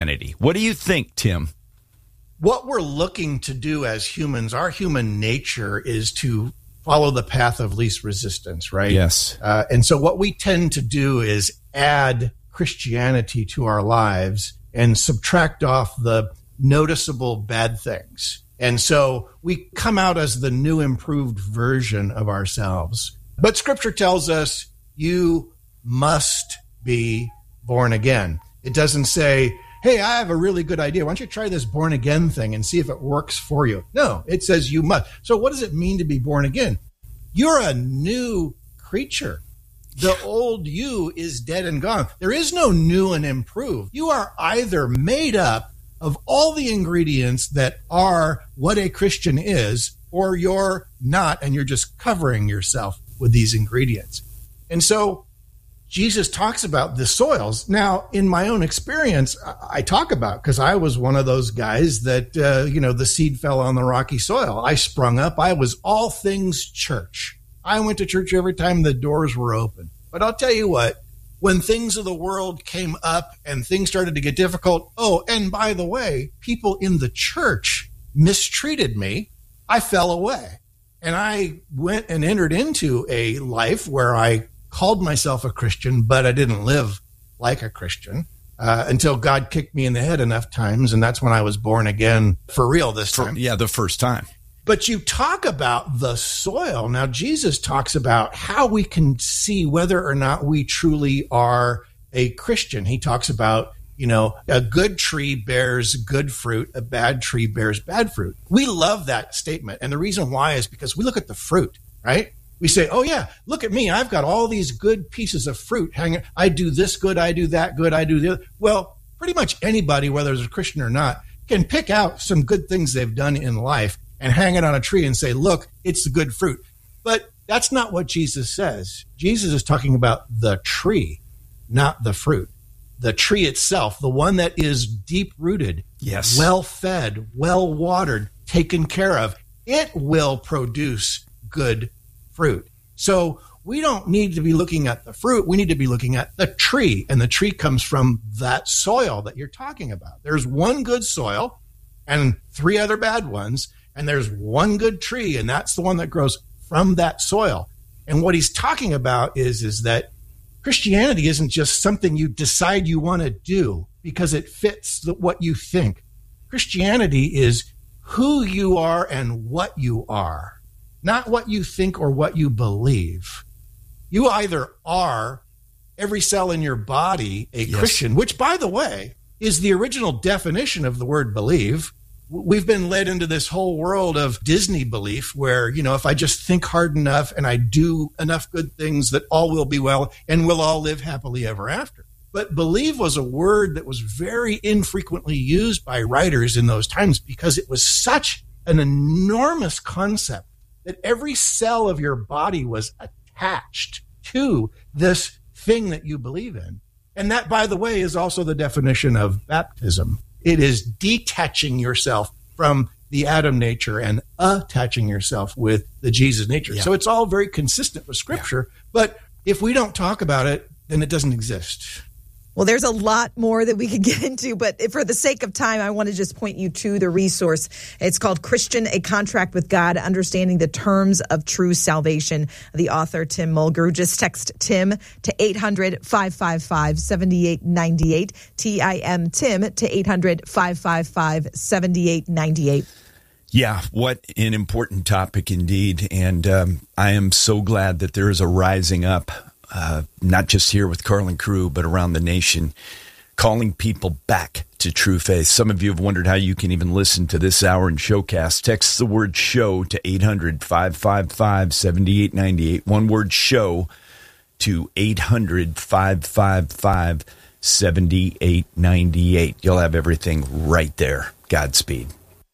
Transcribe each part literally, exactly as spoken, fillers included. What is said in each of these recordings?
What do you think, Tim? What we're looking to do as humans, our human nature is to follow the path of least resistance, right? Yes. Uh, and so what we tend to do is add Christianity to our lives and subtract off the noticeable bad things. And so we come out as the new improved version of ourselves. But Scripture tells us you must be born again. It doesn't say, hey, I have a really good idea. Why don't you try this born again thing and see if it works for you? No, it says you must. So what does it mean to be born again? You're a new creature. The old you is dead and gone. There is no new and improved. You are either made up of all the ingredients that are what a Christian is, or you're not, and you're just covering yourself with these ingredients. And so Jesus talks about the soils. Now, in my own experience, I talk about, because I was one of those guys that, uh, you know, the seed fell on the rocky soil. I sprung up. I was all things church. I went to church every time the doors were open. But I'll tell you what, when things of the world came up and things started to get difficult, oh, and by the way, people in the church mistreated me, I fell away. And I went and entered into a life where I called myself a Christian, but I didn't live like a Christian uh, until God kicked me in the head enough times. And that's when I was born again for real this time. For, yeah, the first time. But you talk about the soil. Now, Jesus talks about how we can see whether or not we truly are a Christian. He talks about, you know, a good tree bears good fruit, a bad tree bears bad fruit. We love that statement. And the reason why is because we look at the fruit, right? We say, oh, yeah, look at me. I've got all these good pieces of fruit hanging. I do this good. I do that good. I do the other. Well, pretty much anybody, whether it's a Christian or not, can pick out some good things they've done in life and hang it on a tree and say, look, it's the good fruit. But that's not what Jesus says. Jesus is talking about the tree, not the fruit. The tree itself, the one that is deep-rooted, yes, well-fed, well-watered, taken care of, it will produce good fruit. So we don't need to be looking at the fruit. We need to be looking at the tree. And the tree comes from that soil that you're talking about. There's one good soil and three other bad ones. And there's one good tree, and that's the one that grows from that soil. And what he's talking about is, is that Christianity isn't just something you decide you want to do because it fits the, what you think. Christianity is who you are and what you are, not what you think or what you believe. You either are, every cell in your body, a yes. Christian, which, by the way, is the original definition of the word believe. We've been led into this whole world of Disney belief where, you know, if I just think hard enough and I do enough good things that all will be well and we'll all live happily ever after. But believe was a word that was very infrequently used by writers in those times because it was such an enormous concept that every cell of your body was attached to this thing that you believe in. And that, by the way, is also the definition of baptism. It is detaching yourself from the Adam nature and attaching yourself with the Jesus nature. Yeah. So it's all very consistent with Scripture. Yeah. But if we don't talk about it, then it doesn't exist. Well, there's a lot more that we could get into, but for the sake of time, I want to just point you to the resource. It's called Christian, A Contract with God, Understanding the Terms of True Salvation. The author, Tim Mulgrew. Just text Tim to eight hundred, five five five, seven eight nine eight, T I M Tim to eight hundred, five five five, seven eight nine eight. Yeah, what an important topic indeed. And um, I am so glad that there is a rising up. Uh, not just here with Carl and crew, but around the nation, calling people back to true faith. Some of you have wondered how you can even listen to this hour in Showcast. Text the word show to eight hundred, five five five, seven eight nine eight. One word show to eight hundred, five five five, seven eight nine eight. You'll have everything right there. Godspeed.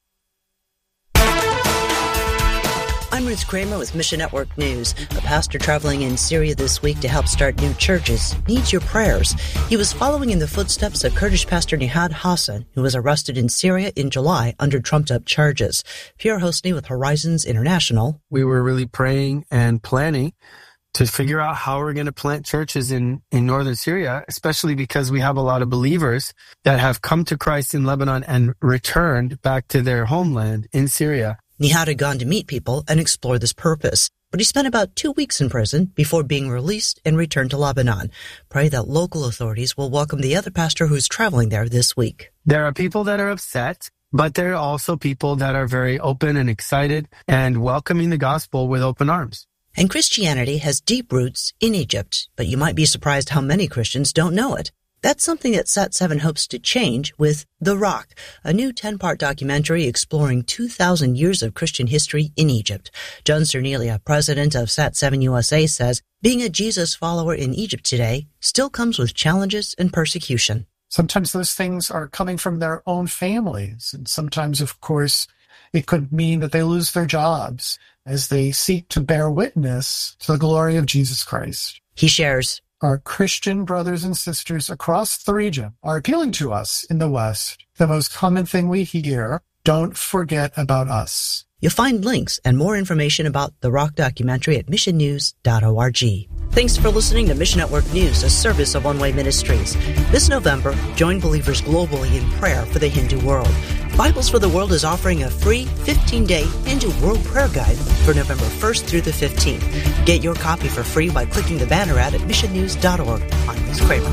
I'm Ruth Kramer with Mission Network News. A pastor traveling in Syria this week to help start new churches needs your prayers. He was following in the footsteps of Kurdish pastor Nihad Hassan, who was arrested in Syria in July under trumped-up charges. Pierre Hosny with Horizons International. We were really praying and planning to figure out how we're going to plant churches in, in northern Syria, especially because we have a lot of believers that have come to Christ in Lebanon and returned back to their homeland in Syria. Nihad had gone to meet people and explore this purpose, but he spent about two weeks in prison before being released and returned to Lebanon. Pray that local authorities will welcome the other pastor who's traveling there this week. There are people that are upset, but there are also people that are very open and excited and welcoming the gospel with open arms. And Christianity has deep roots in Egypt, but you might be surprised how many Christians don't know it. That's something that Sat seven hopes to change with The Rock, a new ten-part documentary exploring two thousand years of Christian history in Egypt. John Cernelia, president of Sat seven U S A, says being a Jesus follower in Egypt today still comes with challenges and persecution. Sometimes those things are coming from their own families. And sometimes, of course, it could mean that they lose their jobs as they seek to bear witness to the glory of Jesus Christ. He shares, our Christian brothers and sisters across the region are appealing to us in the West. The most common thing we hear, don't forget about us. You'll find links and more information about the Rock documentary at mission news dot org. Thanks for listening to Mission Network News, a service of One Way Ministries. This November, join believers globally in prayer for the Hindu world. Bibles for the World is offering a free fifteen-day Hindu World Prayer Guide for November first through the fifteenth. Get your copy for free by clicking the banner ad at mission news dot org. I'm Liz Kramer.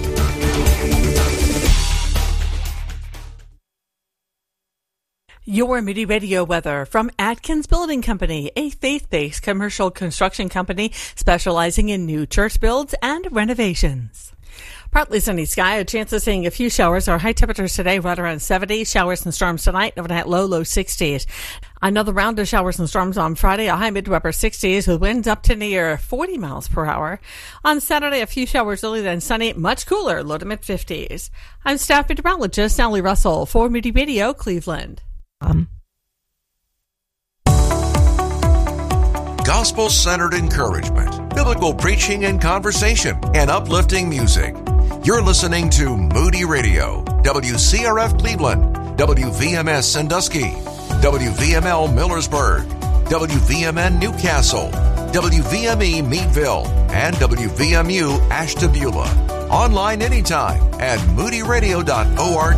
Your Moody Radio weather from Atkins Building Company, a faith-based commercial construction company specializing in new church builds and renovations. Partly sunny sky, a chance of seeing a few showers. Our high temperatures today right around seventy. Showers and storms tonight, overnight low, low sixties. Another round of showers and storms on Friday, a high mid to upper sixties with winds up to near forty miles per hour. On Saturday, a few showers early, then sunny, much cooler, low to mid fifties. I'm staff meteorologist Sally Russell for Moody Radio, Cleveland. Um. Gospel-centered encouragement, biblical preaching and conversation, and uplifting music. You're listening to Moody Radio, W C R F Cleveland, W V M S Sandusky, W V M L Millersburg, W V M N Newcastle, W V M E Meadville, and W V M U Ashtabula. Online anytime at moody radio dot org.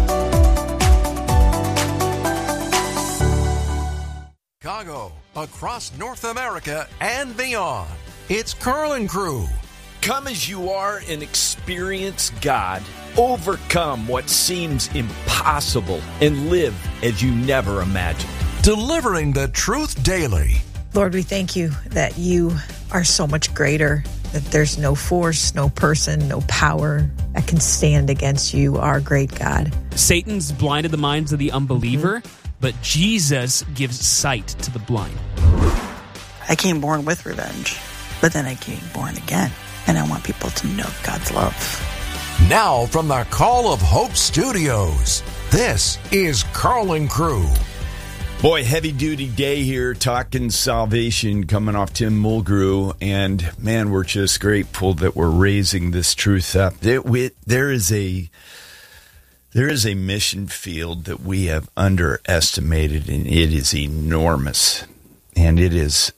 Chicago, across North America and beyond. It's Carl and Crew. Come as you are and experience God. Overcome what seems impossible and live as you never imagined. Delivering the truth daily. Lord, we thank you that you are so much greater, that there's no force, no person, no power that can stand against you, our great God. Satan's blinded the minds of the unbeliever, mm-hmm. but Jesus gives sight to the blind. I came born with revenge, but then I came born again. And I want people to know God's love. Now from the Call of Hope Studios, this is Carl and Crew. Boy, heavy duty day here, talking salvation, coming off Tim Mulgrew. And man, we're just grateful that we're raising this truth up. There, we, there is a there is a mission field that we have underestimated, and it is enormous. And it is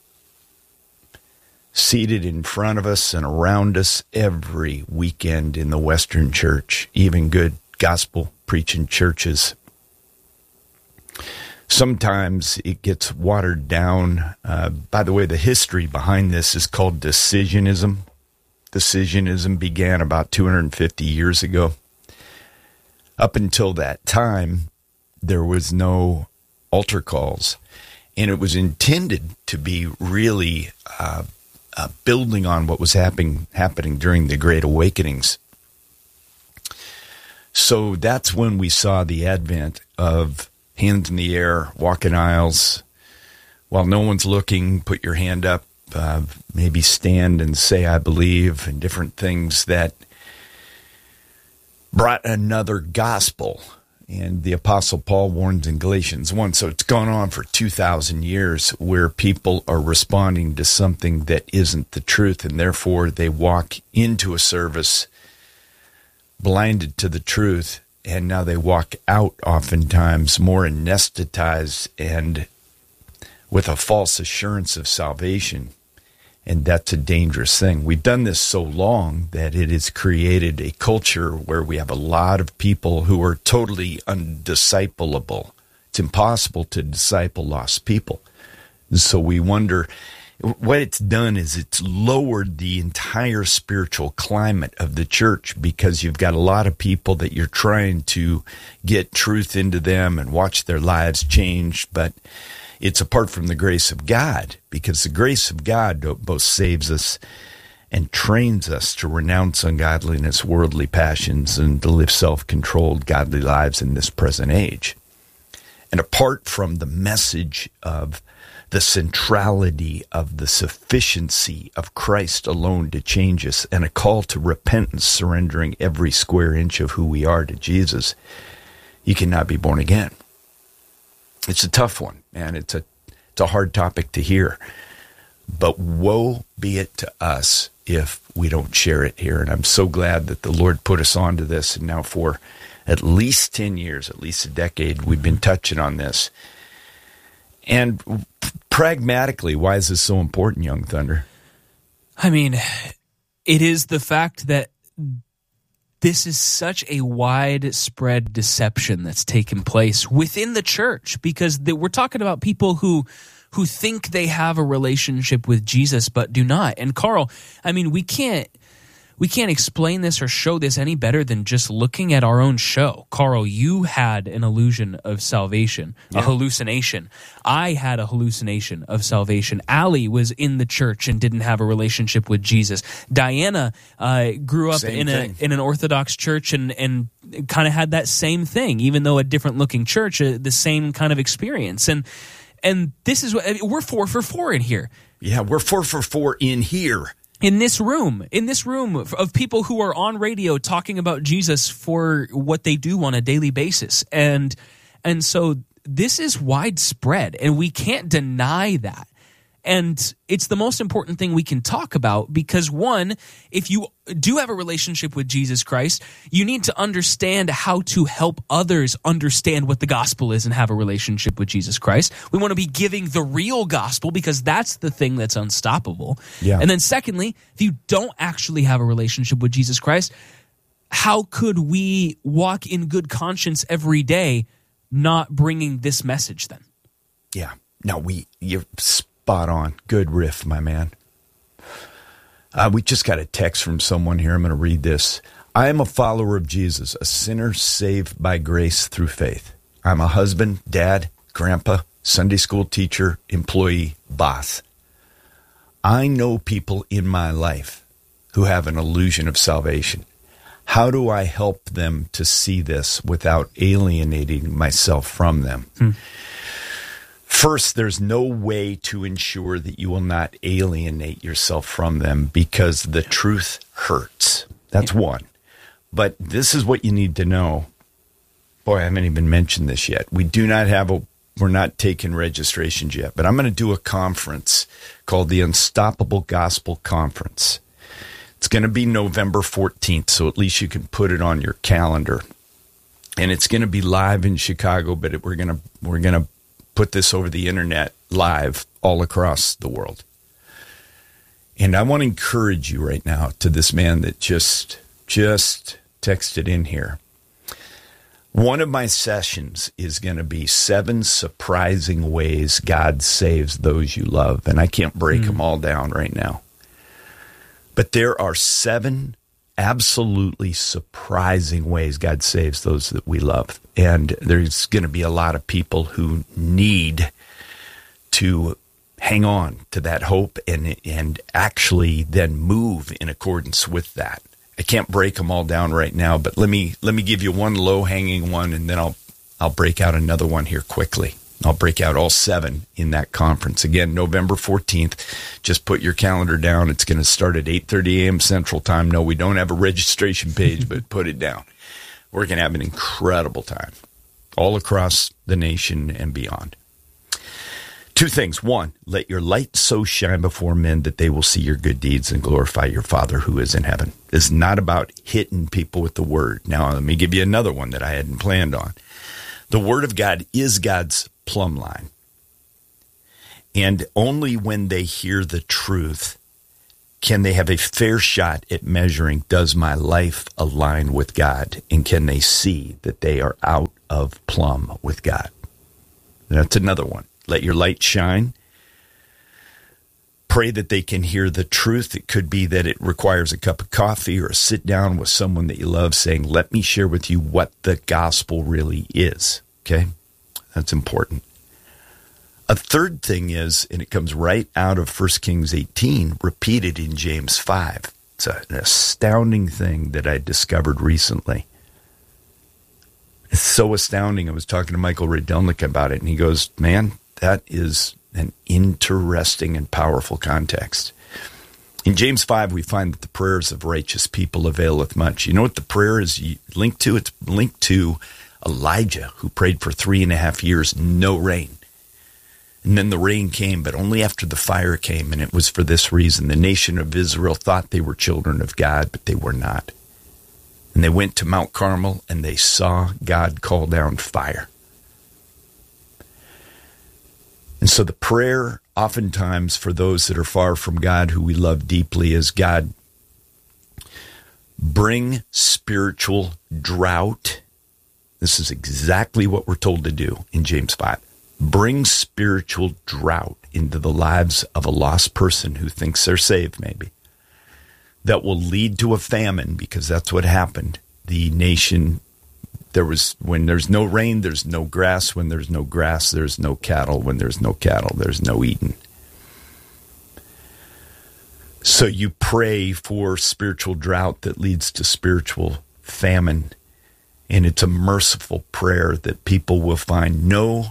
seated in front of us and around us every weekend in the Western Church, even good gospel preaching churches. Sometimes it gets watered down. Uh, by the way, the history behind this is called decisionism. Decisionism began about two hundred fifty years ago. Up until that time, there was no altar calls, and it was intended to be really uh, Uh, building on what was happening happening during the Great Awakenings. So that's when we saw the advent of hands in the air, walking aisles. While no one's looking, put your hand up, uh, maybe stand and say, I believe, and different things that brought another gospel. And the Apostle Paul warns in Galatians one. So it's gone on for two thousand years where people are responding to something that isn't the truth, and therefore they walk into a service blinded to the truth, and now they walk out oftentimes more anesthetized and with a false assurance of salvation. And that's a dangerous thing. We've done this so long that it has created a culture where we have a lot of people who are totally undiscipleable. It's impossible to disciple lost people. So we wonder, what it's done is it's lowered the entire spiritual climate of the church, because you've got a lot of people that you're trying to get truth into them and watch their lives change, but it's apart from the grace of God, because the grace of God both saves us and trains us to renounce ungodliness, worldly passions, and to live self-controlled, godly lives in this present age. And apart from the message of the centrality of the sufficiency of Christ alone to change us, and a call to repentance, surrendering every square inch of who we are to Jesus, you cannot be born again. It's a tough one, man. It's a it's a hard topic to hear. But woe be it to us if we don't share it here. And I'm so glad that the Lord put us onto this. And now for at least ten years, at least a decade, we've been touching on this. And pragmatically, why is this so important, Young Thunder? I mean, it is the fact that this is such a widespread deception that's taken place within the church, because the, we're talking about people who who think they have a relationship with Jesus but do not. And Carl, I mean, we can't we can't explain this or show this any better than just looking at our own show. Carl, you had an illusion of salvation, yeah. a hallucination. I had a hallucination of salvation. Allie was in the church and didn't have a relationship with Jesus. Diana uh, grew up same in thing. a in an Orthodox church and and kind of had that same thing, even though a different looking church, uh, the same kind of experience. And and this is what I mean, we're four for four in here. Yeah, we're four for four in here. In this room, in this room of people who are on radio talking about Jesus for what they do on a daily basis. And and so this is widespread, and we can't deny that. And it's the most important thing we can talk about, because one, if you do have a relationship with Jesus Christ, you need to understand how to help others understand what the gospel is and have a relationship with Jesus Christ. We want to be giving the real gospel, because that's the thing that's unstoppable. Yeah. And then secondly, if you don't actually have a relationship with Jesus Christ, how could we walk in good conscience every day not bringing this message then? Yeah. No, we... you're spot on. Good riff, my man. Uh, we just got a text from someone here. I'm going to read this. I am a follower of Jesus, a sinner saved by grace through faith. I'm a husband, dad, grandpa, Sunday school teacher, employee, boss. I know people in my life who have an illusion of salvation. How do I help them to see this without alienating myself from them? Hmm. First, there's no way to ensure that you will not alienate yourself from them, because the truth hurts. That's yeah. one. But this is what you need to know. Boy, I haven't even mentioned this yet. We do not have a, we're not taking registrations yet, but I'm going to do a conference called the Unstoppable Gospel Conference. It's going to be November fourteenth, so at least you can put it on your calendar. And it's going to be live in Chicago, but it, we're going to, we're going to put this over the internet live all across the world. And I want to encourage you right now to this man that just just texted in here. One of my sessions is going to be seven surprising ways God saves those you love. And I can't break mm. them all down right now. But there are seven absolutely surprising ways God saves those that we love. And there's going to be a lot of people who need to hang on to that hope and and actually then move in accordance with that. I can't break them all down right now, but let me let me give you one low-hanging one, and then I'll I'll break out another one here quickly. I'll break out all seven in that conference. Again, November fourteenth. Just put your calendar down. It's going to start at eight thirty a.m. Central Time. No, we don't have a registration page, but put it down. We're going to have an incredible time all across the nation and beyond. Two things. One, let your light so shine before men that they will see your good deeds and glorify your Father who is in heaven. It's not about hitting people with the word. Now, let me give you another one that I hadn't planned on. The Word of God is God's plumb line. And only when they hear the truth can they have a fair shot at measuring, does my life align with God? And can they see that they are out of plumb with God? That's another one. Let your light shine. Pray that they can hear the truth. It could be that it requires a cup of coffee or a sit down with someone that you love saying, let me share with you what the gospel really is. Okay? That's important. A third thing is, and it comes right out of First Kings eighteen, repeated in James five. It's an astounding thing that I discovered recently. It's so astounding. I was talking to Michael Rydelnik about it, and he goes, man, that is an interesting and powerful context. In James five, we find that the prayers of righteous people availeth much. You know what the prayer is linked to? It's linked to Elijah, who prayed for three and a half years, no rain. And then the rain came, but only after the fire came, and it was for this reason. The nation of Israel thought they were children of God, but they were not. And they went to Mount Carmel, and they saw God call down fire. And so the prayer, oftentimes, for those that are far from God, who we love deeply, is, God, bring spiritual drought. This is exactly what we're told to do in James five. Bring spiritual drought into the lives of a lost person who thinks they're saved, maybe, that will lead to a famine, because that's what happened. The nation, there was, when there's no rain, there's no grass. When there's no grass, there's no cattle. When there's no cattle, there's no eating. So you pray for spiritual drought that leads to spiritual famine. And it's a merciful prayer that people will find no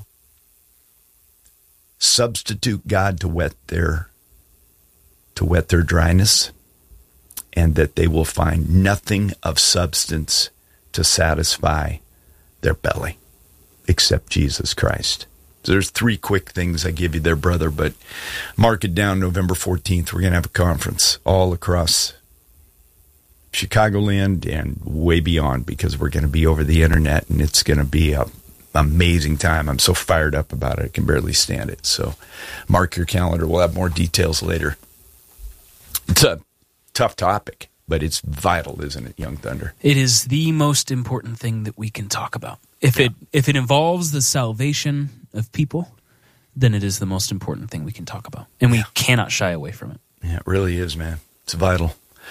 substitute God to wet their to wet their dryness, and that they will find nothing of substance to satisfy their belly except Jesus Christ. So there's three quick things I give you there, brother, but mark it down. November fourteenth, we're going to have a conference all across Chicagoland and way beyond, because we're going to be over the internet, and it's going to be a amazing time. I'm so fired up about it. I can barely stand it. So mark your calendar. We'll have more details later. It's a tough topic, but it's vital, isn't it, Young Thunder? It is the most important thing that we can talk about. If yeah. it if it involves the salvation of people, then it is the most important thing we can talk about. And we yeah. cannot shy away from it. Yeah, it really is, man. It's vital.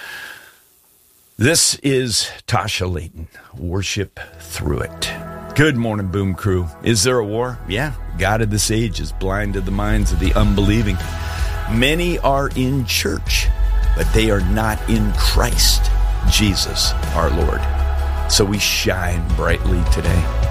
This is Tasha Layton. Worship through it. Good morning, Boom Crew. Is there a war? Yeah. God of this age has blinded the minds of the unbelieving. Many are in church, but they are not in Christ, Jesus, our Lord. So we shine brightly today.